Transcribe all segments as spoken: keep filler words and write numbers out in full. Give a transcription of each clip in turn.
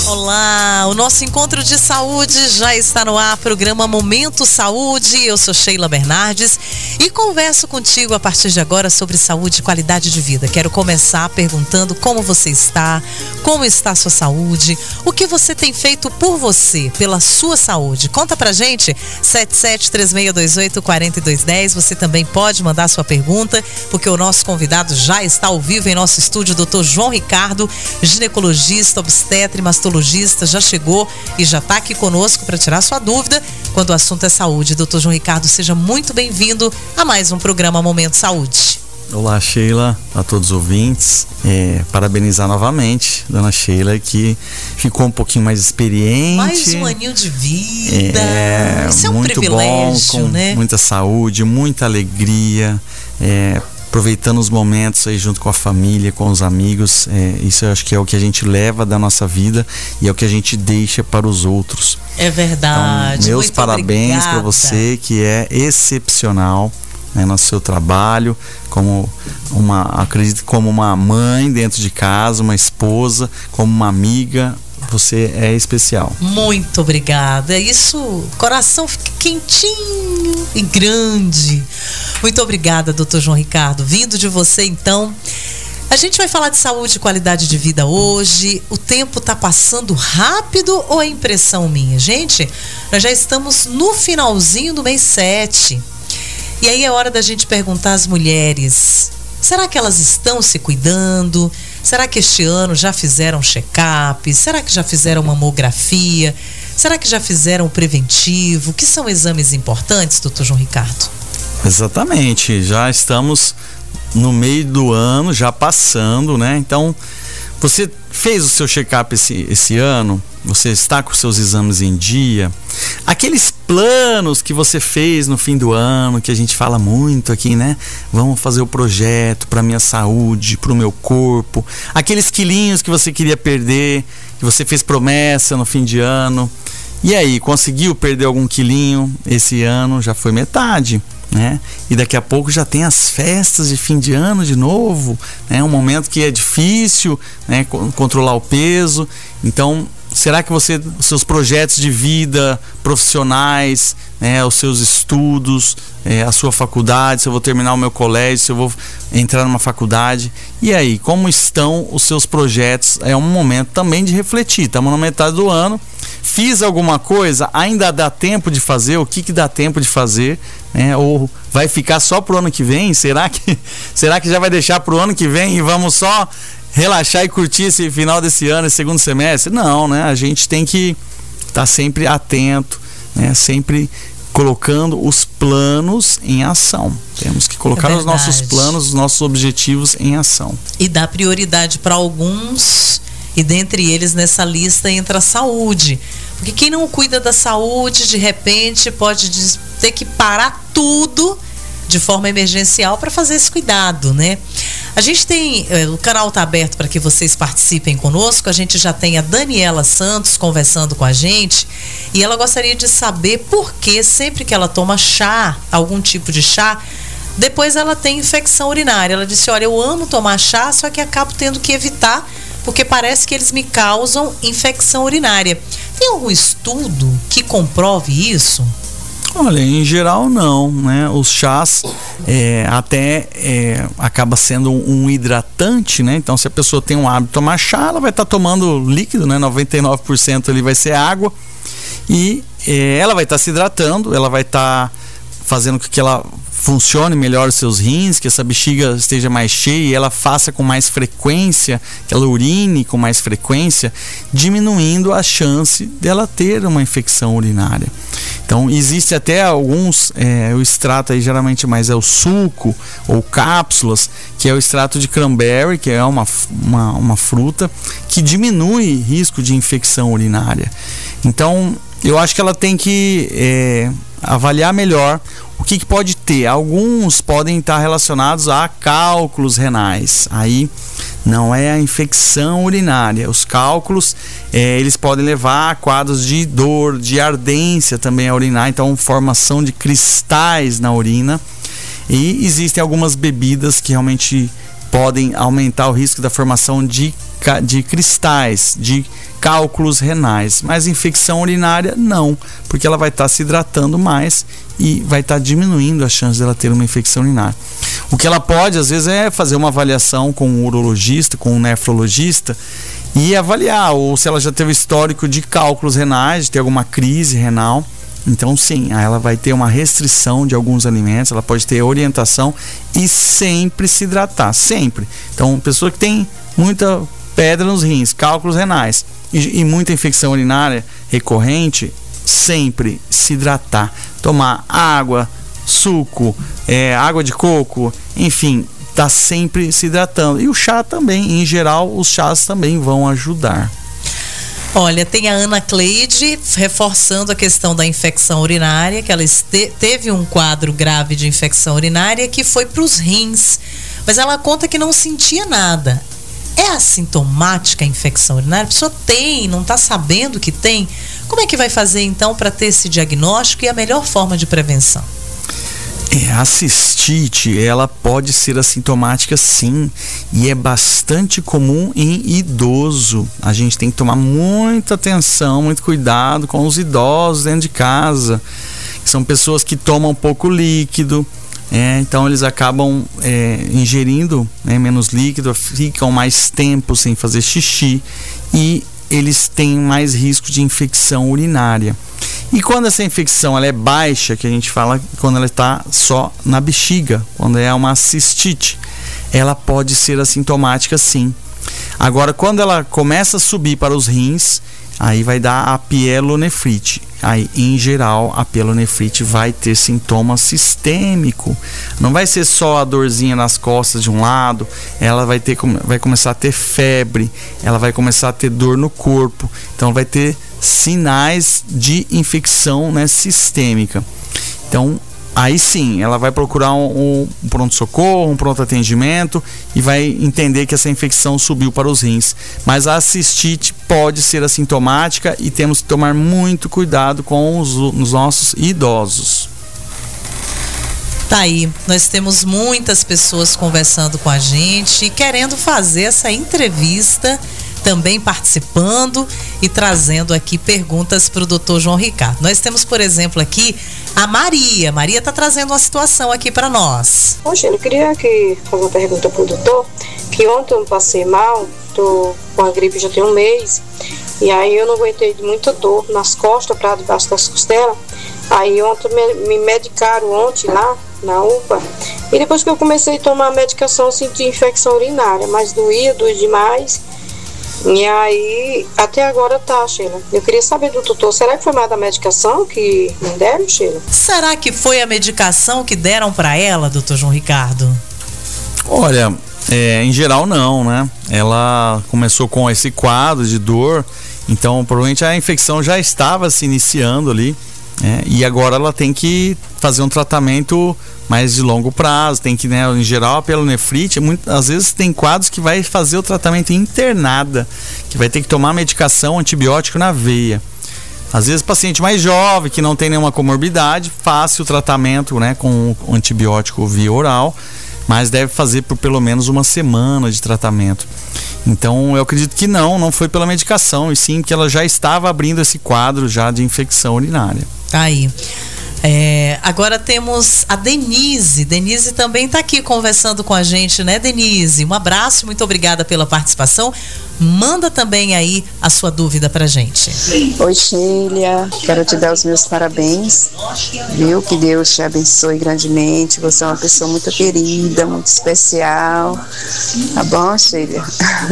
Olá, o nosso encontro de saúde já está no ar, programa Momento Saúde. Eu sou Sheila Bernardes e converso contigo a partir de agora sobre saúde e qualidade de vida. Quero começar perguntando como você está, como está a sua saúde, o que você tem feito por você, pela sua saúde. Conta pra gente, sete sete três seis dois oito, quatro dois um zero. Você também pode mandar sua pergunta, porque o nosso convidado já está ao vivo em nosso estúdio, doutor João Ricardo, ginecologista, obstetra e mastologista. Já chegou e já está aqui conosco para tirar sua dúvida quando o assunto é saúde. doutor João Ricardo, seja muito bem-vindo a mais um programa Momento Saúde. Olá, Sheila, a todos os ouvintes. É, parabenizar novamente dona Sheila, que ficou um pouquinho mais experiente. Mais um aninho de vida. É, Isso é um muito privilégio, bom, com né? muita saúde, muita alegria. É, aproveitando os momentos aí junto com a família, com os amigos. É, isso eu acho que é o que a gente leva da nossa vida e é o que a gente deixa para os outros. É verdade. Então, meus muito parabéns para você, que é excepcional, né, no seu trabalho, como uma, acredito, como uma mãe dentro de casa, uma esposa, como uma amiga. Você é especial. Muito obrigada. Isso, o coração fica quentinho e grande. Muito obrigada, doutor João Ricardo. Vindo de você, então, a gente vai falar de saúde e qualidade de vida hoje. O tempo está passando rápido ou é impressão minha? Gente, nós já estamos no finalzinho do mês sete. E aí é hora da gente perguntar às mulheres: será que elas estão se cuidando? Será que este ano já fizeram check-up? Será que já fizeram mamografia? Será que já fizeram o preventivo? Que são exames importantes, doutor João Ricardo? Exatamente, já estamos no meio do ano, já passando, né? Então, você fez o seu check-up esse, esse ano? Você está com os seus exames em dia? Aqueles planos que você fez no fim do ano, que a gente fala muito aqui, né? Vamos fazer o projeto para minha saúde, para o meu corpo. Aqueles quilinhos que você queria perder, que você fez promessa no fim de ano. E aí, conseguiu perder algum quilinho esse ano? Já foi metade, né? E daqui a pouco já tem as festas de fim de ano de novo, né? Um momento que é difícil, né? Controlar o peso. Então, será que você, os seus projetos de vida profissionais, né, os seus estudos, é, a sua faculdade, se eu vou terminar o meu colégio, se eu vou entrar numa faculdade, e aí, como estão os seus projetos? É um momento também de refletir. Estamos na metade do ano. Fiz alguma coisa? Ainda dá tempo de fazer? O que que dá tempo de fazer? Né? Ou vai ficar só pro ano que vem? Será que, será que já vai deixar pro ano que vem e vamos só relaxar e curtir esse final desse ano, esse segundo semestre? Não, né? A gente tem que estar sempre atento, né? Sempre colocando os planos em ação. Temos que colocar É os nossos planos, os nossos objetivos em ação. E dar prioridade para alguns, e dentre eles nessa lista entra a saúde. Porque quem não cuida da saúde, de repente pode ter que parar tudo de forma emergencial para fazer esse cuidado, né? A gente tem, o canal está aberto para que vocês participem conosco. A gente já tem a Daniela Santos conversando com a gente e ela gostaria de saber por que sempre que ela toma chá, algum tipo de chá, depois ela tem infecção urinária. Ela disse: olha, eu amo tomar chá, só que acabo tendo que evitar porque parece que eles me causam infecção urinária. Tem algum estudo que comprove isso? Olha, em geral não, né? Os chás é, até é, acaba sendo um hidratante, né? Então, se a pessoa tem um hábito de tomar chá, ela vai estar tá tomando líquido, né? noventa e nove por cento ali vai ser água e é, ela vai estar tá se hidratando, ela vai estar tá fazendo com que ela funcione melhor os seus rins, que essa bexiga esteja mais cheia e ela faça com mais frequência, que ela urine com mais frequência, diminuindo a chance dela ter uma infecção urinária. Então, existe até alguns, é, o extrato aí geralmente mais é o suco ou cápsulas, que é o extrato de cranberry, que é uma, uma, uma fruta que diminui risco de infecção urinária. Então, eu acho que ela tem que é, avaliar melhor o que, que pode ter. Alguns podem estar relacionados a cálculos renais. Aí não é a infecção urinária. Os cálculos, é, eles podem levar a quadros de dor, de ardência também a urinar. Então, formação de cristais na urina. E existem algumas bebidas que realmente podem aumentar o risco da formação de, de cristais, de cálculos renais. Mas infecção urinária não, porque ela vai estar se hidratando mais e vai estar diminuindo a chance dela ter uma infecção urinária. O que ela pode, às vezes, é fazer uma avaliação com um urologista, com um nefrologista e avaliar, ou se ela já teve histórico de cálculos renais, de ter alguma crise renal. Então, sim, ela vai ter uma restrição de alguns alimentos, ela pode ter orientação e sempre se hidratar, sempre. Então, pessoa que tem muita pedra nos rins, cálculos renais e, e muita infecção urinária recorrente, sempre se hidratar, tomar água, suco, é, água de coco, enfim, tá sempre se hidratando. E o chá também, em geral, os chás também vão ajudar. Olha, tem a Ana Cleide reforçando a questão da infecção urinária, que ela este, teve um quadro grave de infecção urinária que foi para os rins, mas ela conta que não sentia nada. É assintomática a infecção urinária? A pessoa tem, não está sabendo que tem? Como é que vai fazer então para ter esse diagnóstico e a melhor forma de prevenção? É, a cistite, ela pode ser assintomática sim, e é bastante comum em idoso. A gente tem que tomar muita atenção, muito cuidado com os idosos dentro de casa. São pessoas que tomam pouco líquido, é, então eles acabam é, ingerindo, né, menos líquido, ficam mais tempo sem fazer xixi e eles têm mais risco de infecção urinária. E quando essa infecção ela é baixa, que a gente fala quando ela está só na bexiga, quando é uma cistite, ela pode ser assintomática sim. Agora, quando ela começa a subir para os rins, aí vai dar a pielonefrite. Aí, em geral, a pielonefrite vai ter sintoma sistêmico. Não vai ser só a dorzinha nas costas de um lado, ela vai, ter, vai começar a ter febre, ela vai começar a ter dor no corpo. Então, vai ter sinais de infecção, né, sistêmica. Então, aí sim, ela vai procurar um, um pronto-socorro, um pronto-atendimento e vai entender que essa infecção subiu para os rins. Mas a cistite pode ser assintomática e temos que tomar muito cuidado com os, os nossos idosos. Tá aí, nós temos muitas pessoas conversando com a gente e querendo fazer essa entrevista, também participando e trazendo aqui perguntas para o doutor João Ricardo. Nós temos, por exemplo, aqui a Maria. Maria está trazendo uma situação aqui para nós. Poxa, eu queria aqui fazer uma pergunta para o doutor, que ontem eu passei mal, tô com a gripe já tem um mês, e aí eu não aguentei de muita dor nas costas, para debaixo das costelas. Aí ontem me, me medicaram ontem lá na U P A, e depois que eu comecei a tomar a medicação eu senti infecção urinária, mas doía, doía demais. E aí, até agora tá, Sheila. Eu queria saber do doutor, será que foi mais da medicação que me deram, Sheila? Será que foi a medicação que deram para ela, doutor João Ricardo? Olha, é, em geral não, né? Ela começou com esse quadro de dor, então provavelmente a infecção já estava se iniciando ali, né? E agora ela tem que fazer um tratamento mais de longo prazo, tem que, né, em geral, a pielonefrite, muito, às vezes tem quadros que vai fazer o tratamento internada, que vai ter que tomar medicação antibiótico na veia. Às vezes paciente mais jovem, que não tem nenhuma comorbidade, faz o tratamento, né, com o antibiótico via oral, mas deve fazer por pelo menos uma semana de tratamento. Então eu acredito que não, não foi pela medicação, e sim que ela já estava abrindo esse quadro já de infecção urinária. Aí. É, agora temos a Denise. Denise também está aqui conversando com a gente, né, Denise? Um abraço, muito obrigada pela participação. Manda também aí a sua dúvida pra gente. Oi, Sheila, quero te dar os meus parabéns, viu? Que Deus te abençoe grandemente. Você é uma pessoa muito querida, muito especial, tá bom, Sheila?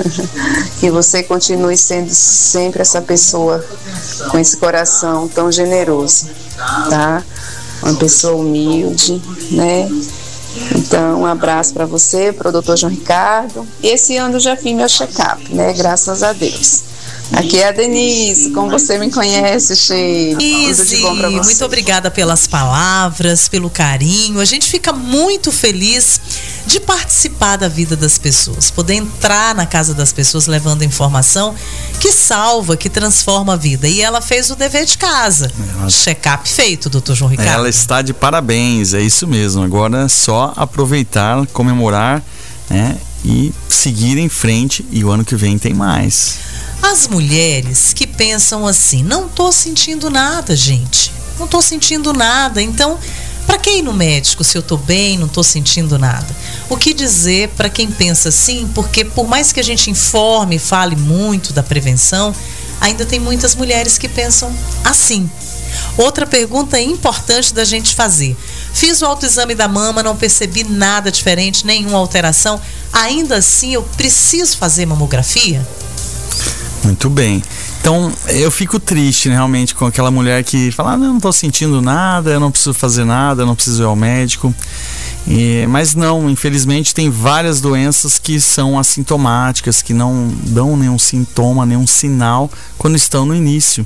Que você continue sendo sempre essa pessoa com esse coração tão generoso, tá? Uma pessoa humilde, né? Então, um abraço para você, para o doutor João Ricardo. E esse ano eu já fiz meu check-up, né? Graças a Deus. Aqui é a Denise, como você me conhece, Sheila. Tudo de bom pra você. Muito obrigada pelas palavras, pelo carinho. A gente fica muito feliz de participar da vida das pessoas, poder entrar na casa das pessoas levando informação que salva, que transforma a vida. E ela fez o dever de casa. Ela... Check-up feito, doutor João Ricardo. Ela está de parabéns, é isso mesmo. Agora é só aproveitar, comemorar, né? e seguir em frente, e o ano que vem tem mais. As mulheres que pensam assim, não tô sentindo nada, gente, não tô sentindo nada, então para que ir no médico se eu tô bem, não tô sentindo nada? O que dizer para quem pensa assim? Porque por mais que a gente informe e fale muito da prevenção, ainda tem muitas mulheres que pensam assim. Outra pergunta importante da gente fazer: fiz o autoexame da mama, não percebi nada diferente, nenhuma alteração, ainda assim eu preciso fazer mamografia? Muito bem. Então, eu fico triste, né, realmente, com aquela mulher que fala, ah, não, não tô sentindo nada, eu não preciso fazer nada, eu não preciso ir ao médico. E, mas não, infelizmente tem várias doenças que são assintomáticas, que não dão nenhum sintoma, nenhum sinal quando estão no início.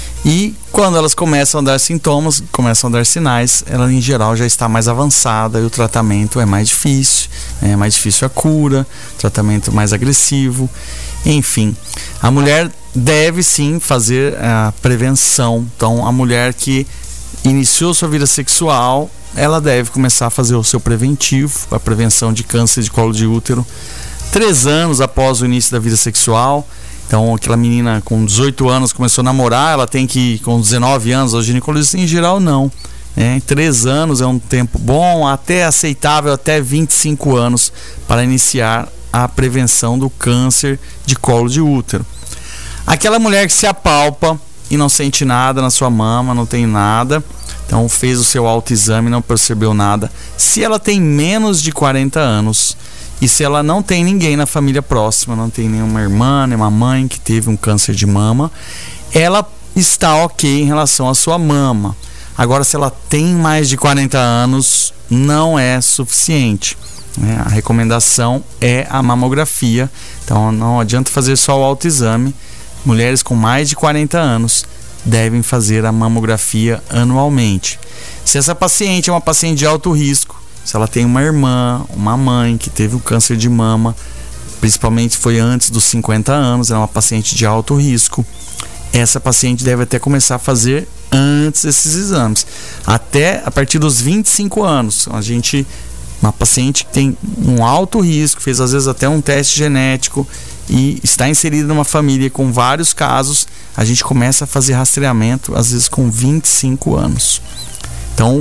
E quando elas começam a dar sintomas, começam a dar sinais, ela em geral já está mais avançada e o tratamento é mais difícil, é mais difícil a cura, tratamento mais agressivo, enfim. A mulher deve sim fazer a prevenção. Então, a mulher que iniciou sua vida sexual, ela deve começar a fazer o seu preventivo, a prevenção de câncer de colo de útero, três anos após o início da vida sexual. Então, aquela menina com dezoito anos começou a namorar, ela tem que ir com dezenove anos ao ginecologista? Em geral, não. É, três anos é um tempo bom, até aceitável, até vinte e cinco anos para iniciar a prevenção do câncer de colo de útero. Aquela mulher que se apalpa e não sente nada na sua mama, não tem nada, então fez o seu autoexame e não percebeu nada. Se ela tem menos de quarenta anos e se ela não tem ninguém na família próxima, não tem nenhuma irmã, nenhuma mãe que teve um câncer de mama, ela está ok em relação à sua mama. Agora, se ela tem mais de quarenta anos, não é suficiente. Né? A recomendação é a mamografia. Então, não adianta fazer só o autoexame. Mulheres com mais de quarenta anos devem fazer a mamografia anualmente. Se essa paciente é uma paciente de alto risco, se ela tem uma irmã, uma mãe que teve o câncer de mama, principalmente foi antes dos cinquenta anos, é uma paciente de alto risco, essa paciente deve até começar a fazer antes esses exames, até a partir dos vinte e cinco anos. A gente, uma paciente que tem um alto risco, fez às vezes até um teste genético e está inserida numa família com vários casos, a gente começa a fazer rastreamento às vezes com vinte e cinco anos. Então,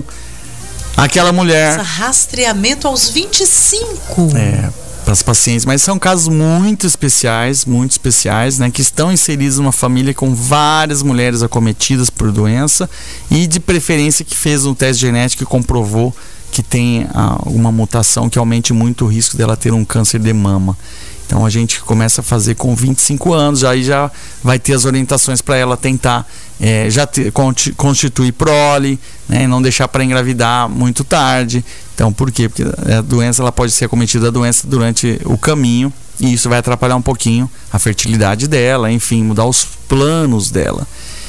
aquela mulher... Essa rastreamento aos vinte e cinco? É, para as pacientes, mas são casos muito especiais, muito especiais, né, que estão inseridos numa família com várias mulheres acometidas por doença e de preferência que fez um teste genético e comprovou que tem alguma mutação que aumente muito o risco dela ter um câncer de mama. Então a gente começa a fazer com vinte e cinco anos, aí já vai ter as orientações para ela tentar é, já ter, constituir prole, né, e não deixar para engravidar muito tarde. Então por quê? Porque a doença, ela pode ser acometida a doença durante o caminho e isso vai atrapalhar um pouquinho a fertilidade dela, enfim, mudar os planos dela.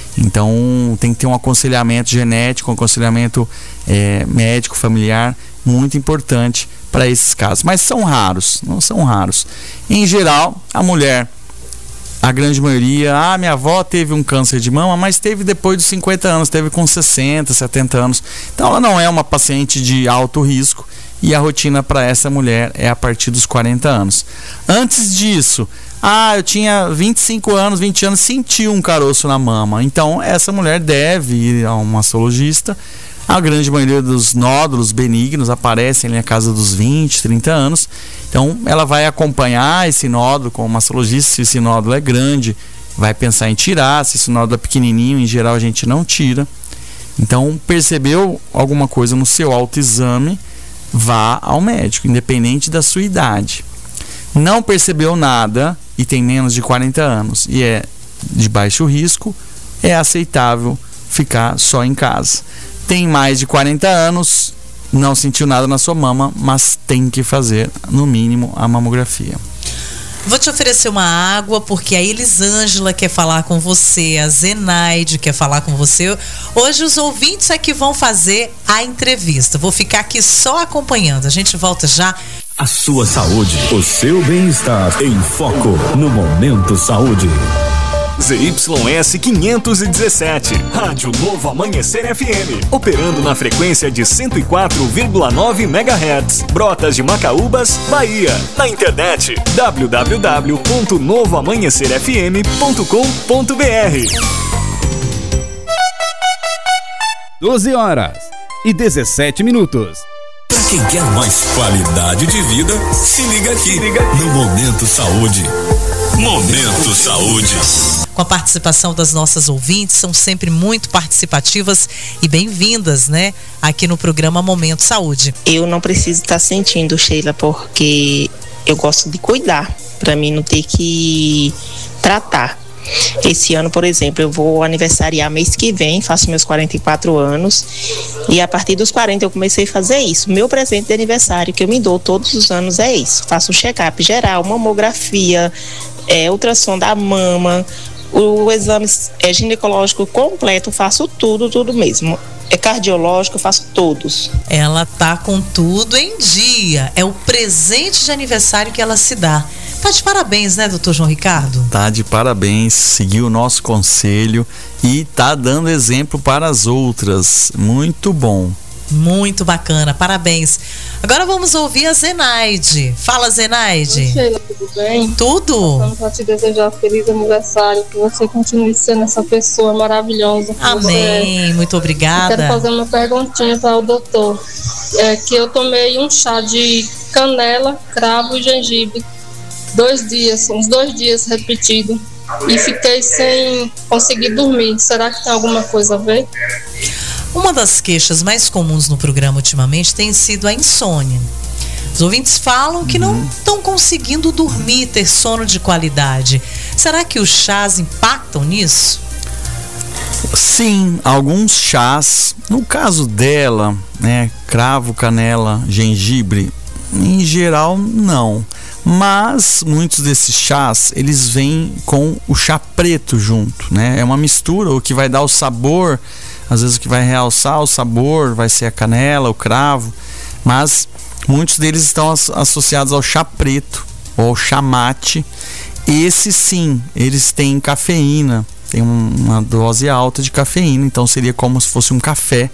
Então tem que ter um aconselhamento genético, um aconselhamento é, médico, familiar, muito importante para esses casos, mas são raros, não são raros. Em geral, a mulher, a grande maioria, ah, minha avó teve um câncer de mama, mas teve depois dos cinquenta anos, teve com sessenta, setenta anos. Então ela não é uma paciente de alto risco e a rotina para essa mulher é a partir dos quarenta anos. Antes disso, ah, eu tinha vinte e cinco anos, vinte anos, senti um caroço na mama. Então essa mulher deve ir a um mastologista. A grande maioria dos nódulos benignos aparecem na casa dos vinte, trinta anos. Então ela vai acompanhar esse nódulo com o mastologista. Se esse nódulo é grande, vai pensar em tirar. Se esse nódulo é pequenininho, em geral a gente não tira. Então, percebeu alguma coisa no seu autoexame, vá ao médico, independente da sua idade. Não percebeu nada e tem menos de quarenta anos e é de baixo risco, é aceitável ficar só em casa. Tem mais de quarenta anos, não sentiu nada na sua mama, mas tem que fazer, no mínimo, a mamografia. Vou te oferecer uma água, porque a Elisângela quer falar com você, a Zenaide quer falar com você. Hoje os ouvintes é que vão fazer a entrevista. Vou ficar aqui só acompanhando. A gente volta já. A sua saúde, o seu bem-estar em foco no Momento Saúde. Z Y S quinhentos e dezessete, Rádio Novo Amanhecer F M, operando na frequência de cento e quatro vírgula nove megahertz, Brotas de Macaúbas, Bahia. Na internet w w w ponto novo amanhecer f m ponto com ponto b r. doze horas e dezessete minutos. Para quem quer mais qualidade de vida, se liga aqui, no Momento Saúde. Momento Saúde. Com a participação das nossas ouvintes, são sempre muito participativas e bem-vindas, né? Aqui no programa Momento Saúde. Eu não preciso estar sentindo, Sheila, porque eu gosto de cuidar, para mim não ter que tratar. Esse ano, por exemplo, eu vou aniversariar mês que vem, faço meus quarenta e quatro anos, e a partir dos quarenta eu comecei a fazer isso. Meu presente de aniversário que eu me dou todos os anos é isso. Faço um check-up geral, mamografia, é, ultrassom da mama, o, o exame é, ginecológico completo, faço tudo, tudo mesmo. É cardiológico, eu faço todos. Ela tá com tudo em dia. É o presente de aniversário que ela se dá. Tá de parabéns, né, doutor João Ricardo? Tá de parabéns, seguiu o nosso conselho e tá dando exemplo para as outras. Muito bom. Muito bacana, parabéns. Agora vamos ouvir a Zenaide. Fala, Zenaide. Oi, Sheila, tudo bem? Tudo. Vamos para te desejar feliz aniversário, que você continue sendo essa pessoa maravilhosa. Amém, muito obrigada. Eu quero fazer uma perguntinha para o doutor. É que eu tomei um chá de canela, cravo e gengibre, dois dias, uns dois dias repetido, e fiquei sem conseguir dormir. Será que tem alguma coisa a ver? Uma das queixas mais comuns no programa ultimamente tem sido a insônia. Os ouvintes falam que não estão conseguindo dormir, ter sono de qualidade. Será que os chás impactam nisso? Sim, alguns chás. No caso dela, né, cravo, canela, gengibre, em geral não. Mas muitos desses chás, eles vêm com o chá preto junto, né? É uma mistura, o que vai dar o sabor. Às vezes o que vai realçar o sabor vai ser a canela, o cravo, mas muitos deles estão as, associados ao chá preto ou ao chá mate. Esses sim, eles têm cafeína, tem um, uma dose alta de cafeína, então seria como se fosse um café.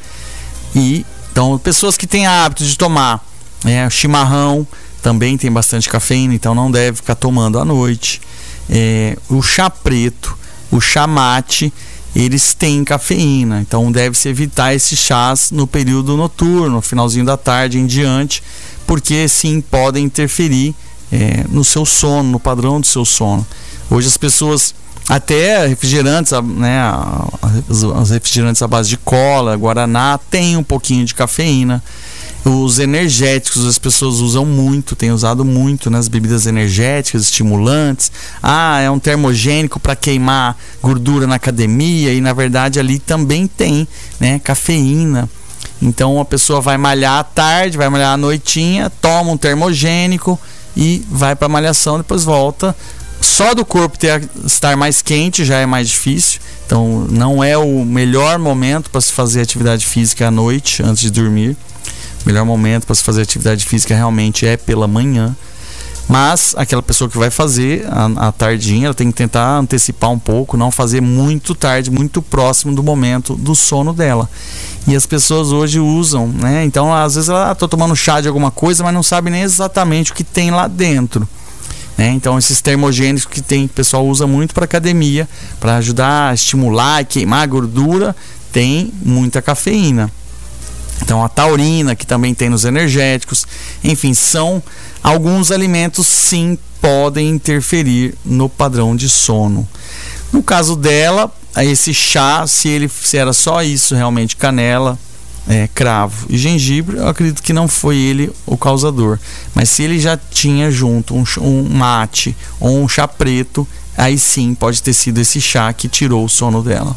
E então pessoas que têm hábito de tomar, né, chimarrão também tem bastante cafeína, então não deve ficar tomando à noite. É, o chá preto, o chá mate, eles têm cafeína, então deve-se evitar esses chás no período noturno, finalzinho da tarde em diante, porque sim, podem interferir é, no seu sono, no padrão do seu sono. Hoje as pessoas, até refrigerantes, né, os refrigerantes à base de cola, guaraná, tem um pouquinho de cafeína. Os energéticos as pessoas usam muito, têm usado muito nas bebidas energéticas, estimulantes. Ah, é um termogênico para queimar gordura na academia, e na verdade ali também tem, né, cafeína. Então a pessoa vai malhar à tarde, vai malhar à noitinha, toma um termogênico e vai para a malhação, depois volta. Só do corpo ter, estar mais quente já é mais difícil, então não é o melhor momento para se fazer atividade física à noite, antes de dormir. O melhor momento para se fazer atividade física realmente é pela manhã. Mas aquela pessoa que vai fazer a, a tardinha, ela tem que tentar antecipar um pouco, não fazer muito tarde, muito próximo do momento do sono dela. E as pessoas hoje usam, né? Então às vezes ela está tomando chá de alguma coisa, mas não sabe nem exatamente o que tem lá dentro, né? Então esses termogênicos que tem, que o pessoal usa muito para academia, para ajudar a estimular e queimar a gordura, tem muita cafeína. Então a taurina, que também tem nos energéticos, enfim, são alguns alimentos, sim, podem interferir no padrão de sono. No caso dela, esse chá, se ele se era só isso realmente, canela, é, cravo e gengibre, eu acredito que não foi ele o causador. Mas se ele já tinha junto um, um mate ou um chá preto, aí sim pode ter sido esse chá que tirou o sono dela.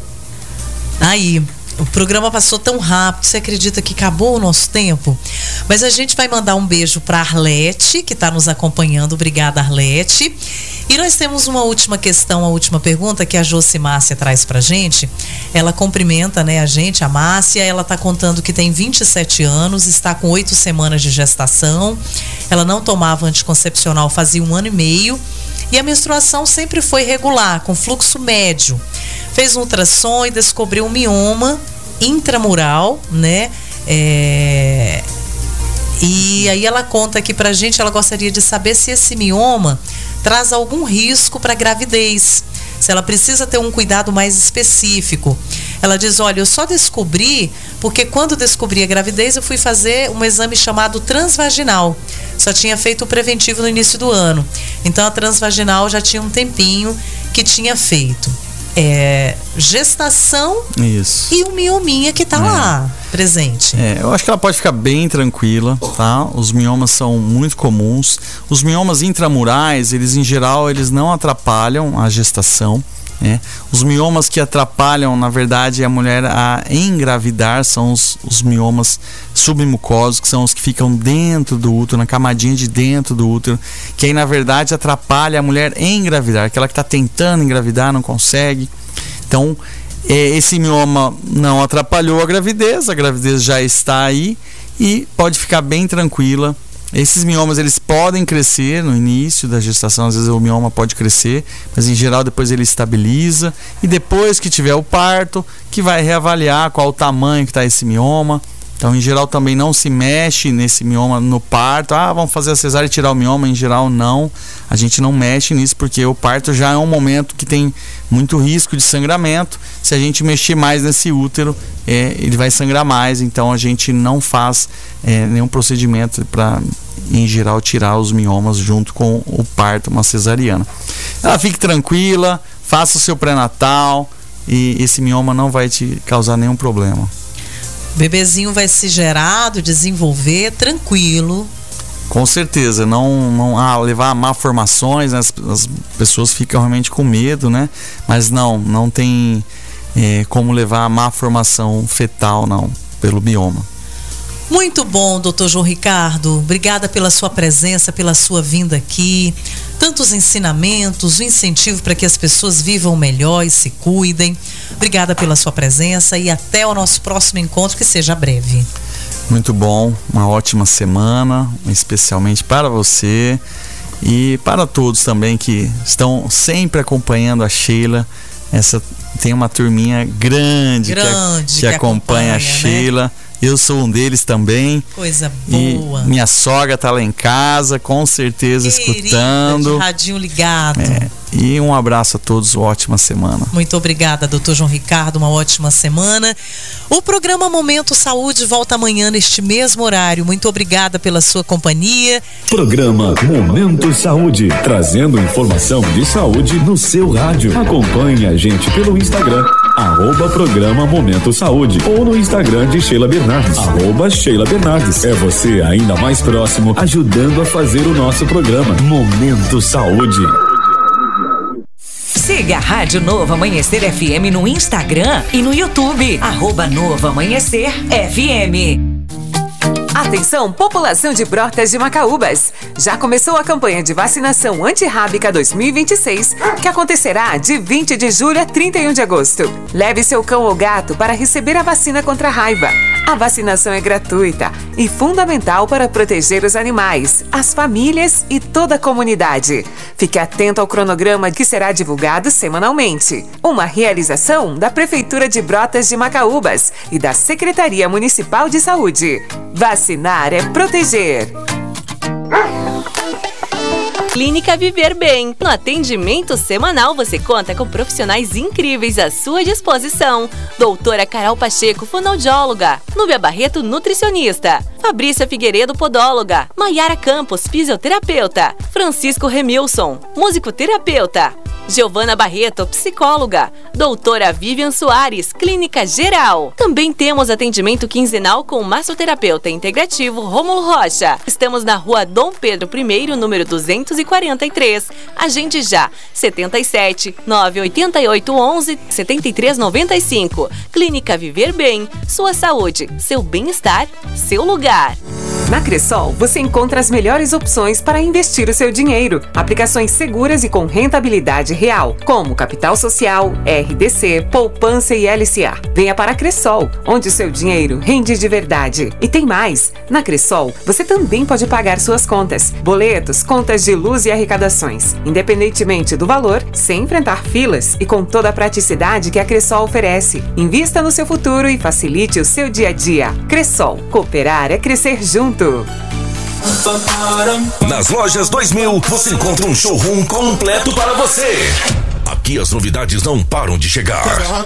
Aí, o programa passou tão rápido, você acredita que acabou o nosso tempo? Mas a gente vai mandar um beijo para Arlete, que está nos acompanhando. Obrigada, Arlete. E nós temos uma última questão, a última pergunta que a Josi Márcia traz pra gente. Ela cumprimenta, né, a gente, a Márcia. Ela está contando que tem vinte e sete anos, está com oito semanas de gestação. Ela não tomava anticoncepcional fazia um ano e meio. e a menstruação sempre foi regular, com fluxo médio. Fez um ultrassom e descobriu um mioma intramural, né? É... E aí ela conta aqui pra gente, ela gostaria de saber se esse mioma traz algum risco para gravidez, se ela precisa ter um cuidado mais específico. Ela diz, olha, eu só descobri porque quando descobri a gravidez eu fui fazer um exame chamado transvaginal. Só tinha feito o preventivo no início do ano. Então a transvaginal já tinha um tempinho que tinha feito. É, gestação Isso. e o miominha que tá é. lá presente. É, eu acho que ela pode ficar bem tranquila, tá? Os miomas são muito comuns. Os miomas intramurais, eles em geral, eles não atrapalham a gestação, né? Os miomas que atrapalham, na verdade, a mulher a engravidar são os, os miomas submucosos, que são os que ficam dentro do útero, na camadinha de dentro do útero, que aí, na verdade, atrapalha a mulher em engravidar, aquela que está tentando engravidar, não consegue. Então, esse mioma não atrapalhou a gravidez, a gravidez já está aí e pode ficar bem tranquila. Esses miomas, eles podem crescer no início da gestação, às vezes o mioma pode crescer, mas em geral depois ele estabiliza, e depois que tiver o parto, que vai reavaliar qual o tamanho que está esse mioma. Então, em geral, também não se mexe nesse mioma no parto. Ah, vamos fazer a cesárea e tirar o mioma. Em geral, não. A gente não mexe nisso porque o parto já é um momento que tem muito risco de sangramento. Se a gente mexer mais nesse útero, é, ele vai sangrar mais. Então, a gente não faz é, nenhum procedimento para, em geral, tirar os miomas junto com o parto, uma cesariana. Ela fique tranquila, faça o seu pré-natal e esse mioma não vai te causar nenhum problema. O bebezinho vai se gerado, desenvolver tranquilo. Com certeza, não, não ah, levar a malformações, né? as, as pessoas ficam realmente com medo, né? Mas não, não tem é, como levar a malformação fetal, não, pelo mioma. Muito bom, doutor João Ricardo. Obrigada pela sua presença, pela sua vinda aqui. Tantos ensinamentos, o incentivo para que as pessoas vivam melhor e se cuidem. Obrigada pela sua presença e até o nosso próximo encontro, que seja breve. Muito bom, uma ótima semana, especialmente para você e para todos também que estão sempre acompanhando a Sheila. Essa tem uma turminha grande, grande que, que, que acompanha, acompanha a Sheila. Né? Eu sou um deles também. Coisa boa. E minha sogra tá lá em casa, com certeza, querida, escutando. De radinho ligado. É, e um abraço a todos, ótima semana. Muito obrigada, doutor João Ricardo, uma ótima semana. O programa Momento Saúde volta amanhã neste mesmo horário. Muito obrigada pela sua companhia. Programa Momento Saúde, trazendo informação de saúde no seu rádio. Acompanhe a gente pelo Instagram, arroba Programa Momento Saúde, ou no Instagram de Sheila Bernardes, arroba Sheila Bernardes. É você ainda mais próximo, ajudando a fazer o nosso programa Momento Saúde. Siga a Rádio Novo Amanhecer F M no Instagram e no YouTube, arroba Novo Amanhecer F M. Atenção, população de Brotas de Macaúbas! Já começou a campanha de vacinação antirrábica dois mil e vinte e seis, que acontecerá de vinte de julho a trinta e um de agosto. Leve seu cão ou gato para receber a vacina contra a raiva. A vacinação é gratuita e fundamental para proteger os animais, as famílias e toda a comunidade. Fique atento ao cronograma que será divulgado semanalmente. Uma realização da Prefeitura de Brotas de Macaúbas e da Secretaria Municipal de Saúde. Vacinar é proteger. Clínica Viver Bem. No atendimento semanal, você conta com profissionais incríveis à sua disposição. Doutora Carol Pacheco, fonoaudióloga. Núbia Barreto, nutricionista. Fabrícia Figueiredo, podóloga. Maiara Campos, fisioterapeuta. Francisco Remilson, musicoterapeuta. Giovana Barreto, psicóloga. Doutora Vivian Soares, clínica geral. Também temos atendimento quinzenal com o massoterapeuta integrativo Rômulo Rocha. Estamos na rua Dom Pedro I, número duzentos e quarenta e três. Agende já, setenta e sete, nove oito oito, onze, setenta e três noventa e cinco. Clínica Viver Bem, sua saúde, seu bem-estar, seu lugar. Na Cressol, você encontra as melhores opções para investir o seu dinheiro. Aplicações seguras e com rentabilidade real, como Capital Social, R D C, Poupança e L C A. Venha para a Cressol, onde o seu dinheiro rende de verdade. E tem mais! Na Cressol, você também pode pagar suas contas, boletos, contas de luz e arrecadações, independentemente do valor, sem enfrentar filas e com toda a praticidade que a Cressol oferece. Invista no seu futuro e facilite o seu dia a dia. Cressol, cooperar é crescer junto. Nas lojas dois mil, você encontra um showroom completo para você. Aqui as novidades não param de chegar.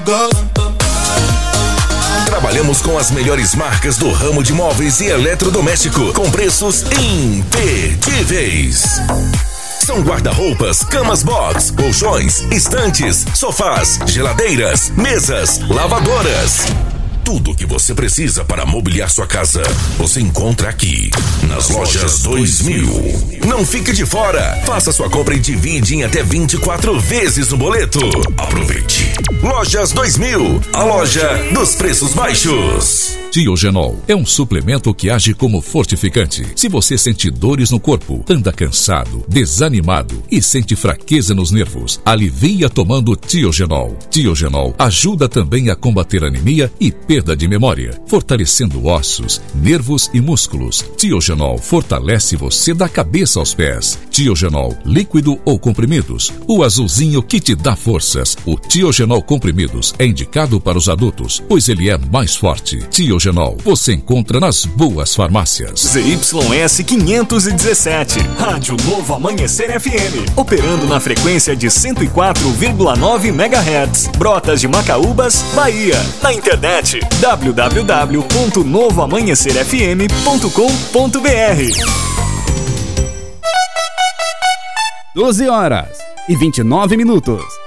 Trabalhamos com as melhores marcas do ramo de móveis e eletrodoméstico, com preços imperdíveis. São guarda-roupas, camas box, colchões, estantes, sofás, geladeiras, mesas, lavadoras. Tudo o que você precisa para mobiliar sua casa, você encontra aqui, nas lojas dois mil. Não fique de fora. Faça sua compra e divide em até vinte e quatro vezes no boleto. Aproveite. Lojas dois mil, a loja dos preços baixos. Tiogenol é um suplemento que age como fortificante. Se você sente dores no corpo, anda cansado, desanimado e sente fraqueza nos nervos, alivia tomando Tiogenol. Tiogenol ajuda também a combater anemia e perda de memória, fortalecendo ossos, nervos e músculos. Tiogenol fortalece você da cabeça aos pés. Tiogenol, líquido ou comprimidos, o azulzinho que te dá forças. O Tiogenol comprimidos é indicado para os adultos, pois ele é mais forte. Tiogenol você encontra nas boas farmácias. Z Y S quinhentos e dezessete, Rádio Novo Amanhecer F M, operando na frequência de cento e quatro vírgula nove megahertz, Brotas de Macaúbas, Bahia. Na internet w w w ponto novo amanhecer f m ponto com ponto b r. doze horas e vinte e nove minutos.